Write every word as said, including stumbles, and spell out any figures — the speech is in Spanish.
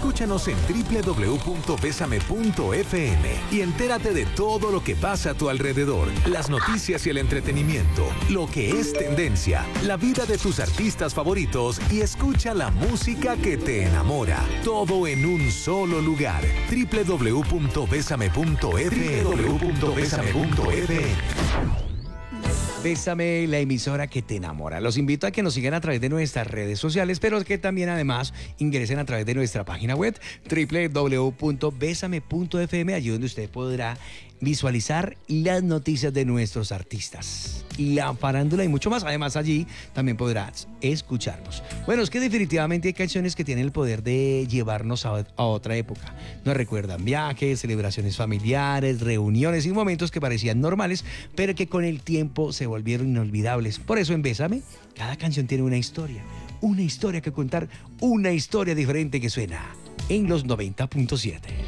Escúchanos en doble u doble u doble u punto bésame punto efe eme y entérate de todo lo que pasa a tu alrededor, las noticias y el entretenimiento, lo que es tendencia, la vida de tus artistas favoritos y escucha la música que te enamora. Todo en un solo lugar. doble u doble u doble u punto bésame punto efe eme. doble u doble u doble u punto bésame punto efe eme. Bésame, la emisora que te enamora. Los invito a que nos sigan a través de nuestras redes sociales, pero que también además ingresen a través de nuestra página web doble u doble u doble u punto bésame punto efe eme, allí donde usted podrá visualizar las noticias de nuestros artistas, la farándula y mucho más. Además, allí también podrás escucharnos. Bueno, es que definitivamente hay canciones que tienen el poder de llevarnos a, a otra época. Nos recuerdan viajes, celebraciones familiares, reuniones y momentos que parecían normales, pero que con el tiempo se volvieron inolvidables. Por eso en Bésame, cada canción tiene una historia, una historia que contar, una historia diferente que suena en los noventa punto siete.